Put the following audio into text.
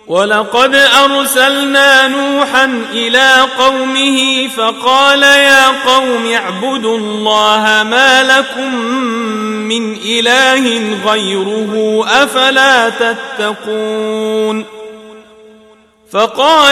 ولقد أرسلنا نوحا إلى قومه فقال يا قوم اعبدوا الله ما لكم من إله غيره أفلا تتقون. فقال